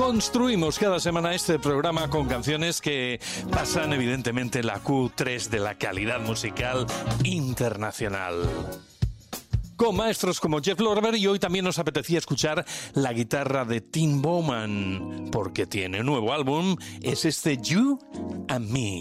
Construimos cada semana este programa con canciones que pasan evidentemente la Q3 de la calidad musical internacional. Con maestros como Jeff Lorber, y hoy también nos apetecía escuchar la guitarra de Tim Bowman, porque tiene un nuevo álbum, es este You and Me.